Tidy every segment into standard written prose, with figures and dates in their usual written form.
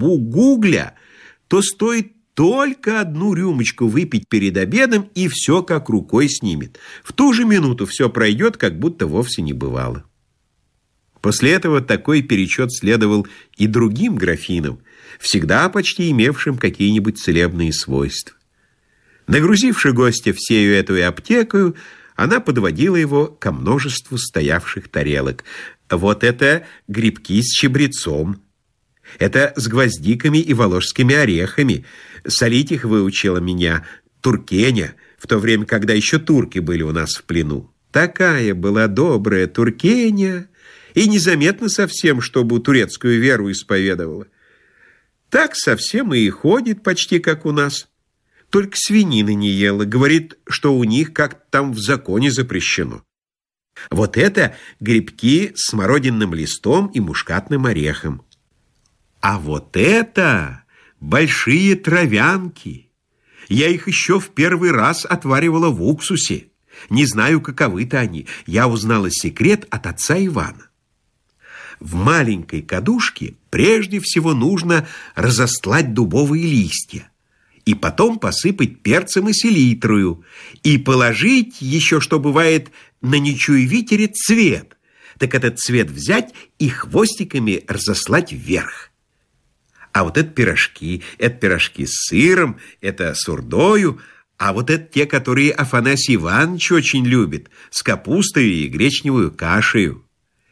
трубу Гугля, то стоит только одну рюмочку выпить перед обедом, и все как рукой снимет. В ту же минуту все пройдет, как будто вовсе не бывало. После этого такой перечет следовал и другим графинам, всегда почти имевшим какие-нибудь целебные свойства. Нагрузивши гостя всею эту аптекою, она подводила его ко множеству стоявших тарелок. Вот это грибки с чабрецом, это с гвоздиками и воложскими орехами. Солить их выучила меня Туркеня, в то время, когда еще турки были у нас в плену. Такая была добрая Туркеня, и незаметно совсем, чтобы турецкую веру исповедовала. Так совсем и ходит почти как у нас. Только свинины не ела, говорит, что у них как-то там в законе запрещено. Вот это грибки с смородинным листом и мускатным орехом. А вот это большие травянки. Я их еще в первый раз отваривала в уксусе. Не знаю, каковы-то они. Я узнала секрет от отца Ивана. В маленькой кадушке прежде всего нужно разостлать дубовые листья, и потом посыпать перцем и селитрою, и положить еще, что бывает, на нечуевитере цвет. Так этот цвет взять и хвостиками разослать вверх. А вот это пирожки с сыром, это с урдою, а вот это те, которые Афанасий Иванович очень любит, с капустой и гречневую кашею.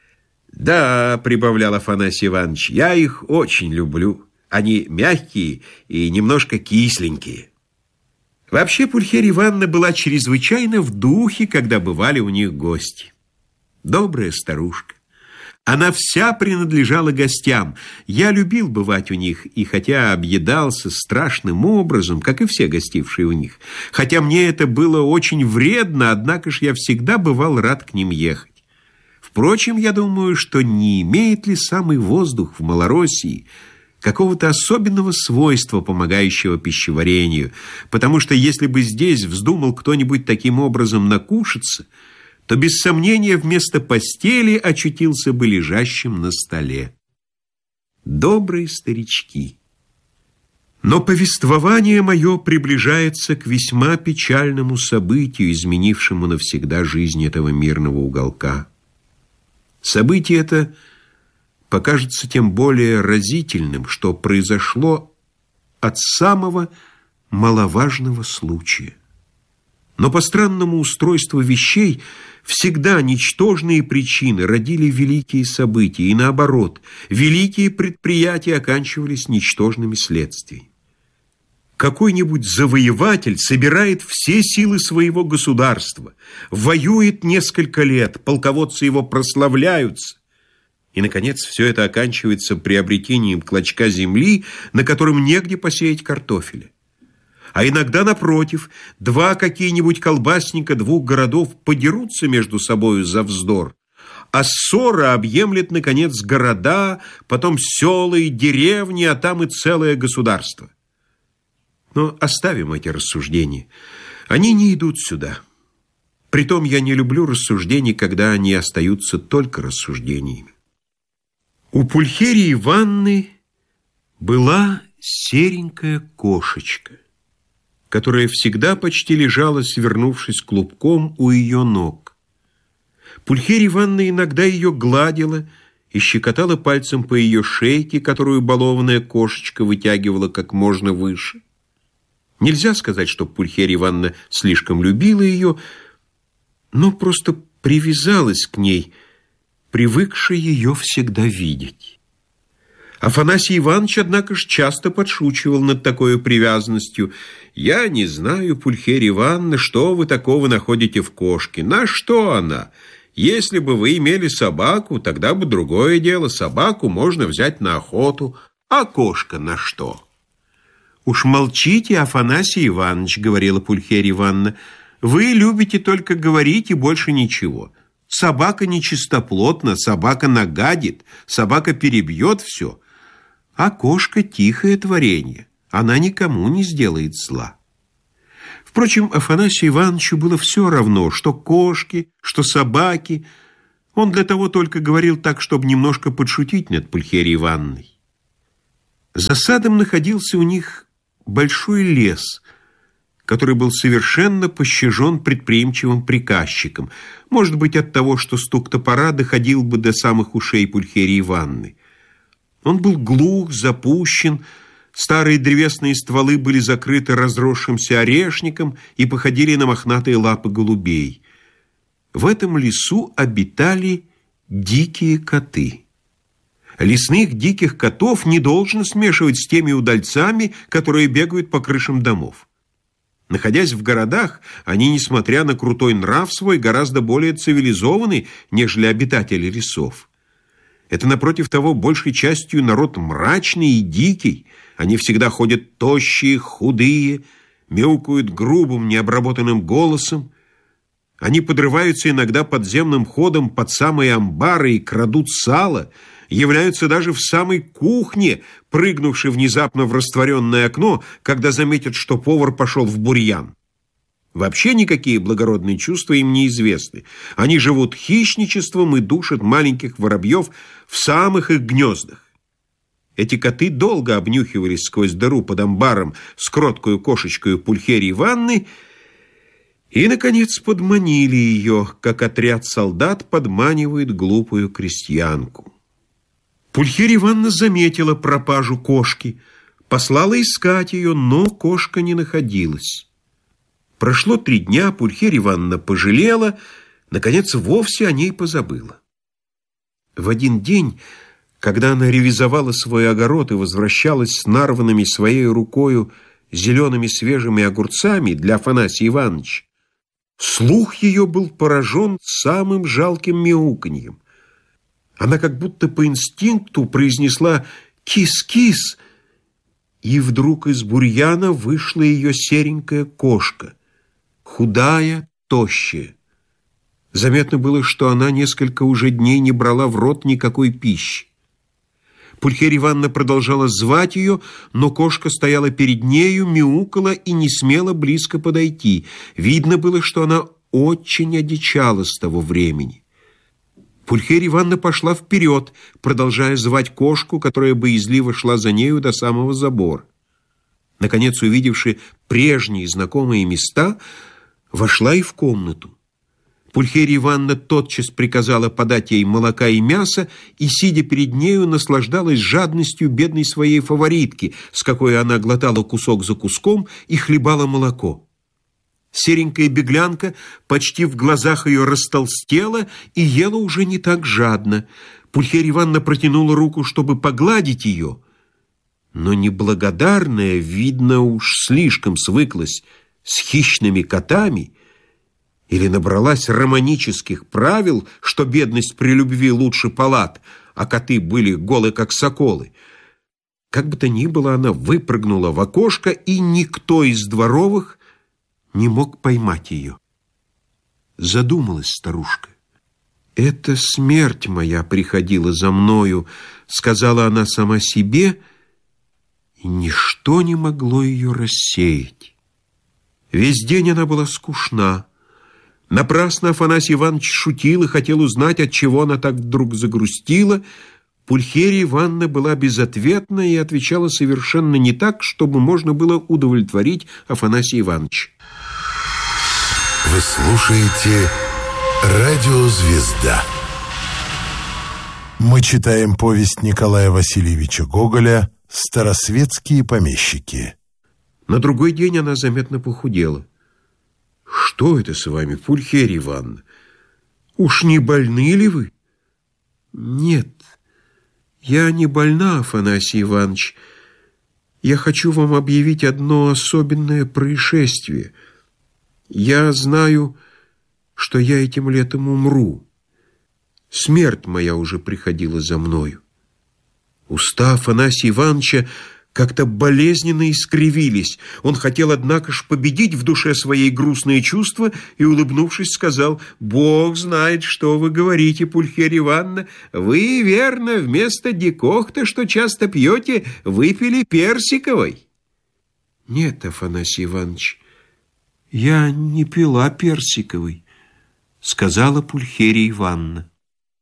Да, прибавлял Афанасий Иванович, я их очень люблю. Они мягкие и немножко кисленькие. Вообще Пульхерия Ивановна была чрезвычайно в духе, когда бывали у них гости. Добрая старушка. Она вся принадлежала гостям. Я любил бывать у них, и хотя объедался страшным образом, как и все гостившие у них, хотя мне это было очень вредно, однако ж я всегда бывал рад к ним ехать. Впрочем, я думаю, что не имеет ли самый воздух в Малороссии какого-то особенного свойства, помогающего пищеварению, потому что если бы здесь вздумал кто-нибудь таким образом накушаться, то без сомнения вместо постели очутился бы лежащим на столе. Добрые старички! Но повествование мое приближается к весьма печальному событию, изменившему навсегда жизнь этого мирного уголка. Событие это покажется тем более разительным, что произошло от самого маловажного случая. Но по странному устройству вещей всегда ничтожные причины родили великие события, и наоборот, великие предприятия оканчивались ничтожными следствиями. Какой-нибудь завоеватель собирает все силы своего государства, воюет несколько лет, полководцы его прославляются, и, наконец, все это оканчивается приобретением клочка земли, на котором негде посеять картофеля. А иногда, напротив, два какие-нибудь колбасника двух городов подерутся между собою за вздор, а ссора объемлет, наконец, города, потом села и деревни, а там и целое государство. Но оставим эти рассуждения. Они не идут сюда. Притом я не люблю рассуждений, когда они остаются только рассуждениями. У Пульхерии Ивановны была серенькая кошечка, которая всегда почти лежала, свернувшись клубком у ее ног. Пульхерия Ивановна иногда ее гладила и щекотала пальцем по ее шейке, которую балованная кошечка вытягивала как можно выше. Нельзя сказать, что Пульхерия Ивановна слишком любила ее, но просто привязалась к ней, привыкшая ее всегда видеть. Афанасий Иванович, однако ж, часто подшучивал над такой привязанностью. «Я не знаю, Пульхерия Ивановна, что вы такого находите в кошке? На что она? Если бы вы имели собаку, тогда бы другое дело. Собаку можно взять на охоту, а кошка на что?» «Уж молчите, Афанасий Иванович», — говорила Пульхерия Ивановна. «Вы любите только говорить и больше ничего. Собака нечистоплотна, собака нагадит, собака перебьет все. А кошка — тихое творение, она никому не сделает зла». Впрочем, Афанасию Ивановичу было все равно, что кошки, что собаки. Он для того только говорил так, чтобы немножко подшутить над Пульхерией Ивановной. За садом находился у них большой лес, который был совершенно пощажен предприимчивым приказчиком, может быть, от того, что стук топора доходил бы до самых ушей Пульхерии Ивановны. Он был глух, запущен, старые древесные стволы были закрыты разросшимся орешником и походили на мохнатые лапы голубей. В этом лесу обитали дикие коты. Лесных диких котов не должно смешивать с теми удальцами, которые бегают по крышам домов. Находясь в городах, они, несмотря на крутой нрав свой, гораздо более цивилизованы, нежели обитатели лесов. Это, напротив того, большей частью народ мрачный и дикий. Они всегда ходят тощие, худые, мяукают грубым, необработанным голосом. Они подрываются иногда подземным ходом под самые амбары и крадут сало, являются даже в самой кухне, прыгнувши внезапно в растворенное окно, когда заметят, что повар пошел в бурьян. Вообще никакие благородные чувства им неизвестны. Они живут хищничеством и душат маленьких воробьев в самых их гнездах. Эти коты долго обнюхивались сквозь дыру под амбаром с кроткою кошечкою Пульхерии Ивановны и, наконец, подманили ее, как отряд солдат подманивает глупую крестьянку. Пульхерия Ивановна заметила пропажу кошки, послала искать ее, но кошка не находилась. Прошло 3 дня, Пульхерия Ивановна пожалела, наконец, вовсе о ней позабыла. В один день, когда она ревизовала свой огород и возвращалась с нарванными своей рукою зелеными свежими огурцами для Афанасия Ивановича, слух ее был поражен самым жалким мяуканьем. Она как будто по инстинкту произнесла «кис-кис», и вдруг из бурьяна вышла ее серенькая кошка, худая, тощая. Заметно было, что она несколько уже дней не брала в рот никакой пищи. Пульхерия Ивановна продолжала звать ее, но кошка стояла перед нею, мяукала и не смела близко подойти. Видно было, что она очень одичала с того времени. Пульхерия Ивановна пошла вперед, продолжая звать кошку, которая боязливо шла за нею до самого забора. Наконец, увидевши прежние знакомые места, вошла и в комнату. Пульхерия Ивановна тотчас приказала подать ей молока и мяса, и, сидя перед нею, наслаждалась жадностью бедной своей фаворитки, с какой она глотала кусок за куском и хлебала молоко. Серенькая беглянка почти в глазах ее растолстела и ела уже не так жадно. Пульхерия Ивановна протянула руку, чтобы погладить ее, но неблагодарная, видно, уж слишком свыклась с хищными котами или набралась романических правил, что бедность при любви лучше палат, а коты были голы, как соколы. Как бы то ни было, она выпрыгнула в окошко, и никто из дворовых не мог поймать ее. Задумалась старушка. «Это смерть моя приходила за мною», — сказала она сама себе, и ничто не могло ее рассеять. Весь день она была скучна. Напрасно Афанасий Иванович шутил и хотел узнать, отчего она так вдруг загрустила. Пульхерия Ивановна была безответна и отвечала совершенно не так, чтобы можно было удовлетворить Афанасия Ивановича. Вы слушаете «Радио Звезда». Мы читаем повесть Николая Васильевича Гоголя «Старосветские помещики». На другой день она заметно похудела. «Что это с вами, Пульхерия Ивановна? Уж не больны ли вы?» «Нет, я не больна, Афанасий Иванович. Я хочу вам объявить одно особенное происшествие. Я знаю, что я этим летом умру. Смерть моя уже приходила за мною». Уста Афанасия Ивановича как-то болезненно искривились. Он хотел, однако ж, победить в душе своей грустные чувства и, улыбнувшись, сказал: «Бог знает, что вы говорите, Пульхерия Ивановна. Вы, верно, вместо дикохта, что часто пьете, выпили персиковой». «Нет, Афанасий Иванович, я не пила персиковой», — сказала Пульхерия Ивановна.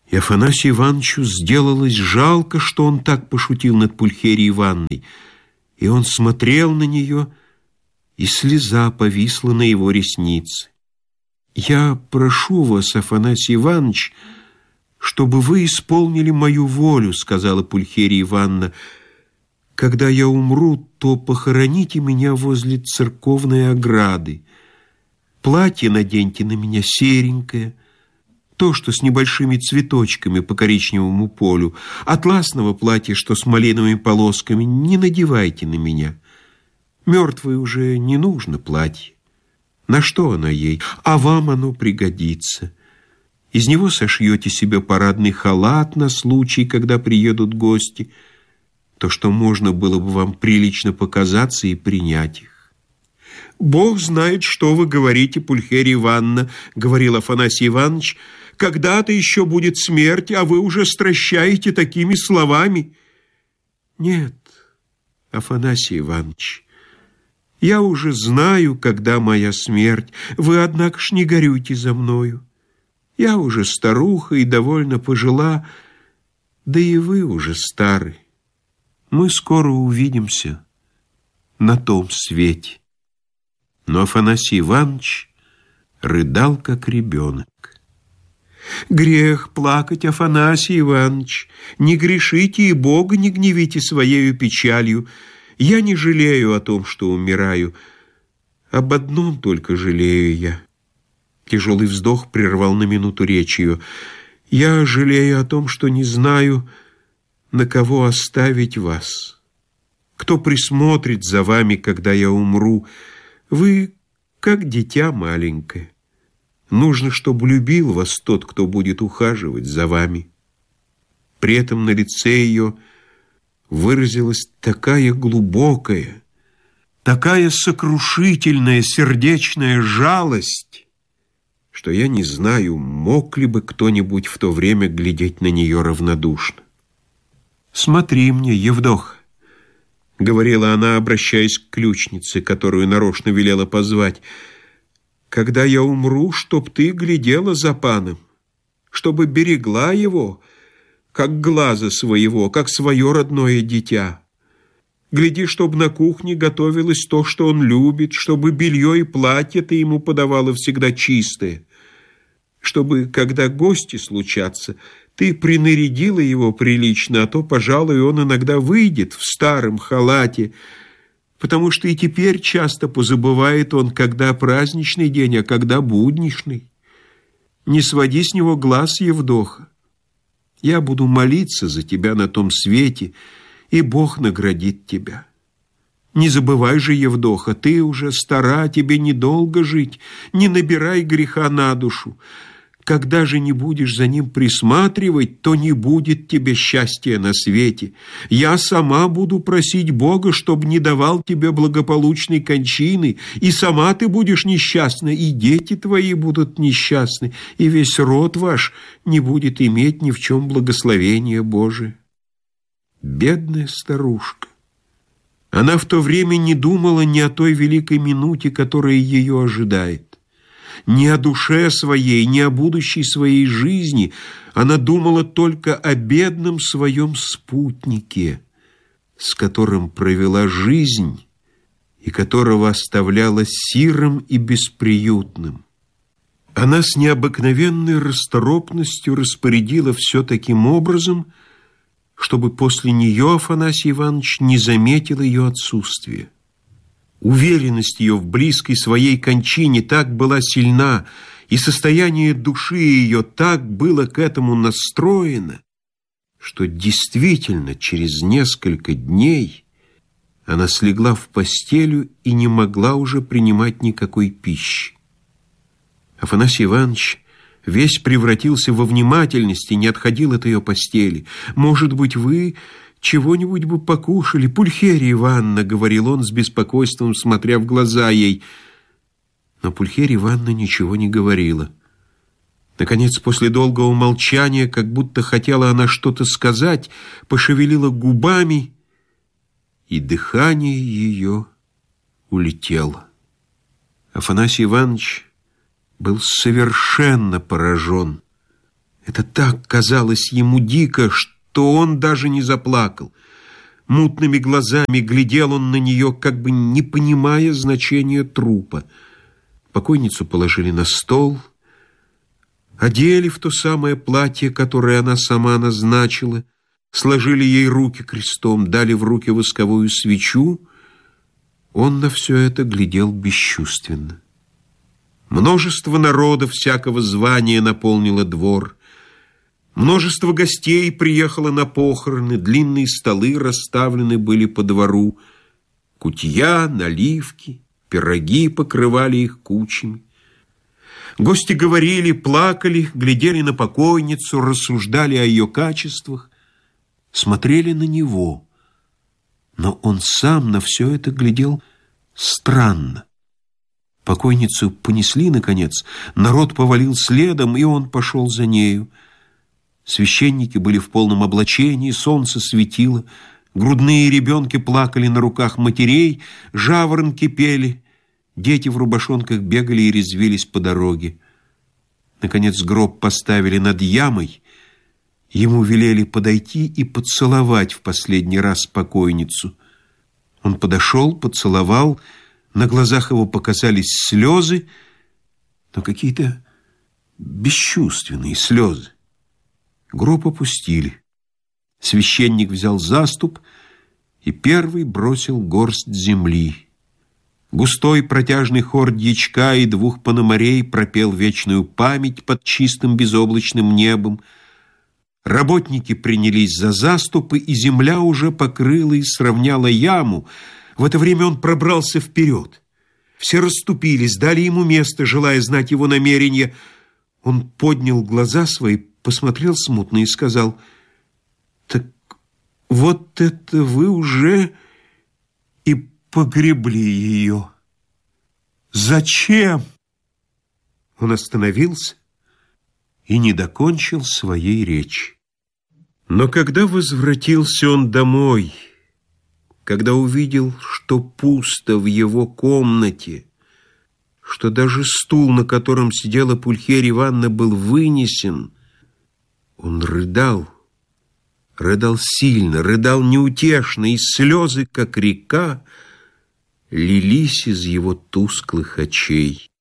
И Афанасию Ивановичу сделалось жалко, что он так пошутил над Пульхерией Ивановной, и он смотрел на нее, и слеза повисла на его реснице. «Я прошу вас, Афанасий Иванович, чтобы вы исполнили мою волю», — сказала Пульхерия Ивановна. «Когда я умру, то похороните меня возле церковной ограды. Платье наденьте на меня серенькое, то, что с небольшими цветочками по коричневому полю. Атласного платья, что с малиновыми полосками, не надевайте на меня. Мертвой уже не нужно платье. На что оно ей? А вам оно пригодится. Из него сошьете себе парадный халат на случай, когда приедут гости, то, что можно было бы вам прилично показаться и принять их». «Бог знает, что вы говорите, Пульхерия Ивановна», — говорил Афанасий Иванович. «Когда-то еще будет смерть, а вы уже стращаете такими словами». «Нет, Афанасий Иванович, я уже знаю, когда моя смерть. Вы, однако ж, не горюйте за мною. Я уже старуха и довольно пожила, да и вы уже стары. Мы скоро увидимся на том свете». Но Афанасий Иванович рыдал, как ребенок. «Грех плакать, Афанасий Иванович. Не грешите и Бога не гневите своею печалью. Я не жалею о том, что умираю. Об одном только жалею я». Тяжелый вздох прервал на минуту речь ее. «Я жалею о том, что не знаю, на кого оставить вас. Кто присмотрит за вами, когда я умру? Вы как дитя маленькое. Нужно, чтобы любил вас тот, кто будет ухаживать за вами». При этом на лице ее выразилась такая глубокая, такая сокрушительная сердечная жалость, что я не знаю, мог ли бы кто-нибудь в то время глядеть на нее равнодушно. «Смотри мне, Евдоха», — говорила она, обращаясь к ключнице, которую нарочно велела позвать, «когда я умру, чтоб ты глядела за паном, чтобы берегла его, как глаза своего, как свое родное дитя. Гляди, чтоб на кухне готовилось то, что он любит, чтобы белье и платье ты ему подавала всегда чистое, чтобы, когда гости случатся, ты принарядила его прилично, а то, пожалуй, он иногда выйдет в старом халате, потому что и теперь часто позабывает он, когда праздничный день, а когда будничный. Не своди с него глаз, Евдоха. Я буду молиться за тебя на том свете, и Бог наградит тебя. Не забывай же, Евдоха, ты уже стара, тебе недолго жить, не набирай греха на душу. Когда же не будешь за ним присматривать, то не будет тебе счастья на свете. Я сама буду просить Бога, чтобы не давал тебе благополучной кончины, и сама ты будешь несчастна, и дети твои будут несчастны, и весь род ваш не будет иметь ни в чем благословения Божия». Бедная старушка! Она в то время не думала ни о той великой минуте, которая ее ожидает. Ни о душе своей, ни о будущей своей жизни. Она думала только о бедном своем спутнике, с которым провела жизнь и которого оставляла сирым и бесприютным. Она с необыкновенной расторопностью распорядила все таким образом, чтобы после нее Афанасий Иванович не заметил ее отсутствия. Уверенность ее в близкой своей кончине так была сильна, и состояние души ее так было к этому настроено, что действительно через несколько дней она слегла в постелю и не могла уже принимать никакой пищи. Афанасий Иванович весь превратился во внимательность и не отходил от ее постели. «Может быть, вы чего-нибудь бы покушали, Пульхерия Ивановна», — говорил он с беспокойством, смотря в глаза ей. Но Пульхерия Ивановна ничего не говорила. Наконец, после долгого молчания, как будто хотела она что-то сказать, пошевелила губами, и дыхание ее улетело. Афанасий Иванович был совершенно поражен. Это так казалось ему дико, что он даже не заплакал. Мутными глазами глядел он на нее, как бы не понимая значения трупа. Покойницу положили на стол, одели в то самое платье, которое она сама назначила, сложили ей руки крестом, дали в руки восковую свечу. Он на все это глядел бесчувственно. Множество народов всякого звания наполнило двор. Множество гостей приехало на похороны, длинные столы расставлены были по двору. Кутья, наливки, пироги покрывали их кучами. Гости говорили, плакали, глядели на покойницу, рассуждали о ее качествах, смотрели на него. Но он сам на все это глядел странно. Покойницу понесли, наконец, народ повалил следом, и он пошел за нею. Священники были в полном облачении, солнце светило, грудные ребенки плакали на руках матерей, жаворонки пели, дети в рубашонках бегали и резвились по дороге. Наконец гроб поставили над ямой, ему велели подойти и поцеловать в последний раз покойницу. Он подошел, поцеловал, на глазах его показались слезы, но какие-то бесчувственные слезы. Гроб опустили. Священник взял заступ и первый бросил горсть земли. Густой протяжный хор дьячка и двух пономарей пропел вечную память под чистым безоблачным небом. Работники принялись за заступы, и земля уже покрыла и сравняла яму. В это время он пробрался вперед. Все расступились, дали ему место, желая знать его намерения. Он поднял глаза свои, посмотрел смутно и сказал: «Так вот это вы уже и погребли ее. Зачем?» Он остановился и не докончил своей речи. Но когда возвратился он домой, когда увидел, что пусто в его комнате, что даже стул, на котором сидела Пульхерия Ивановна, был вынесен, он рыдал сильно, рыдал неутешно, и слезы, как река, лились из его тусклых очей.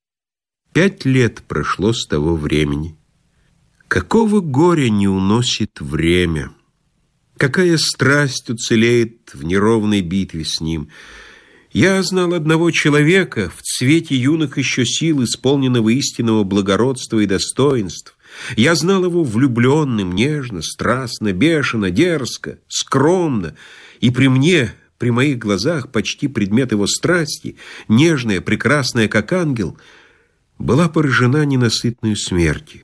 5 лет прошло с того времени. Какого горя не уносит время! Какая страсть уцелеет в неровной битве с ним! Я знал одного человека в цвете юных еще сил, исполненного истинного благородства и достоинств. Я знал его влюбленным, нежно, страстно, бешено, дерзко, скромно, и при мне, при моих глазах, почти предмет его страсти, нежная, прекрасная, как ангел, была поражена ненасытной смертью.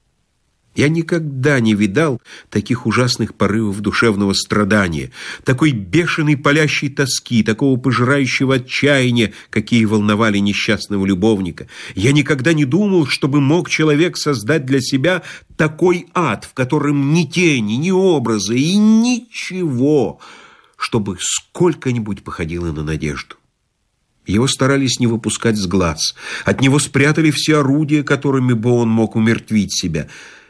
Я никогда не видал таких ужасных порывов душевного страдания, такой бешеной палящей тоски, такого пожирающего отчаяния, какие волновали несчастного любовника. Я никогда не думал, чтобы мог человек создать для себя такой ад, в котором ни тени, ни образа и ничего, чтобы сколько-нибудь походило на надежду. Его старались не выпускать с глаз, от него спрятали все орудия, которыми бы он мог умертвить себя.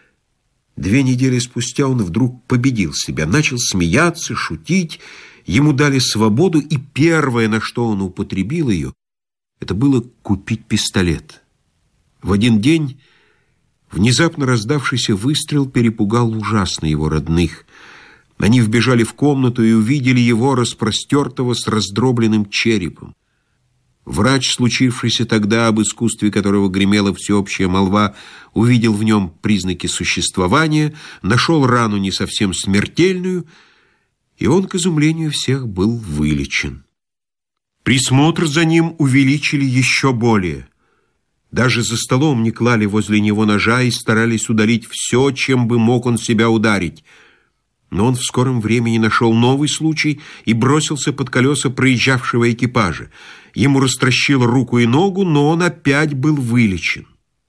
2 недели спустя он вдруг победил себя, начал смеяться, шутить, ему дали свободу, и первое, на что он употребил ее, это было купить пистолет. В один день внезапно раздавшийся выстрел перепугал ужасно его родных. Они вбежали в комнату и увидели его распростертого с раздробленным черепом. Врач, случившийся тогда, об искусстве которого гремела всеобщая молва, увидел в нем признаки существования, нашел рану не совсем смертельную, и он, к изумлению всех, был вылечен. Присмотр за ним увеличили еще более. Даже за столом не клали возле него ножа и старались удалить все, чем бы мог он себя ударить. Но он в скором времени нашел новый случай и бросился под колеса проезжавшего экипажа. Ему растращило руку и ногу, но он опять был вылечен.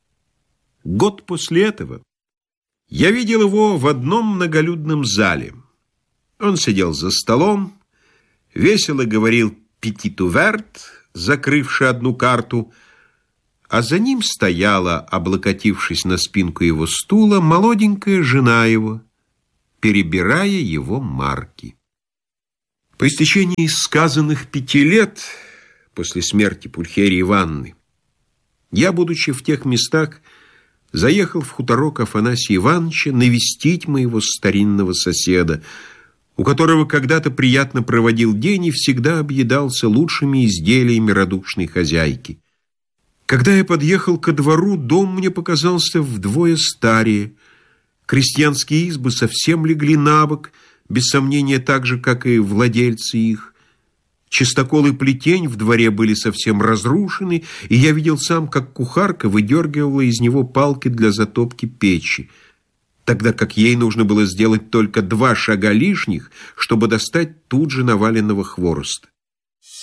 Год после этого я видел его в одном многолюдном зале. Он сидел за столом, весело говорил «petit ouvert», закрывший одну карту, а за ним стояла, облокотившись на спинку его стула, молоденькая жена его, перебирая его марки. По истечении сказанных 5 лет после смерти Пульхерии Ивановны я, будучи в тех местах, заехал в хуторок Афанасия Ивановича навестить моего старинного соседа, у которого когда-то приятно проводил день и всегда объедался лучшими изделиями радушной хозяйки. Когда я подъехал ко двору, дом мне показался вдвое старее. Крестьянские избы совсем легли на бок, без сомнения так же, как и владельцы их. Чистокол и плетень в дворе были совсем разрушены, и я видел сам, как кухарка выдергивала из него палки для затопки печи, тогда как ей нужно было сделать только 2 шага лишних, чтобы достать тут же наваленного хвороста.